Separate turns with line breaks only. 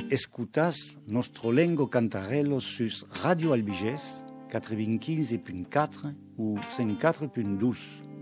escutas nostro lengo cantarello sus Radio Albigès 95.4 ou 104.12.